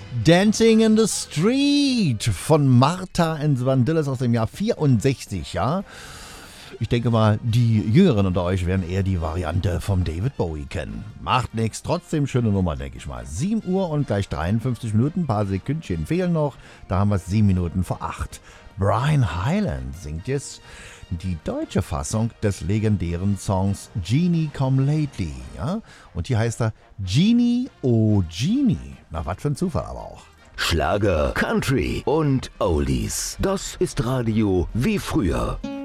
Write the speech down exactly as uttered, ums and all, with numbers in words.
Dancing in the Street von Martha and Vandellas aus dem Jahr vierundsechzig, ja. Ich denke mal, die Jüngeren unter euch werden eher die Variante vom David Bowie kennen. Macht nichts, trotzdem schöne Nummer, denke ich mal. sieben Uhr und gleich dreiundfünfzig Minuten, ein paar Sekündchen fehlen noch. Da haben wir es sieben Minuten vor acht. Brian Hyland singt jetzt die deutsche Fassung des legendären Songs Genie Come Lately. Ja? Und hier heißt er Genie, oh Genie. Na, was für ein Zufall aber auch. Schlager, Country und Oldies. Das ist Radio wie früher.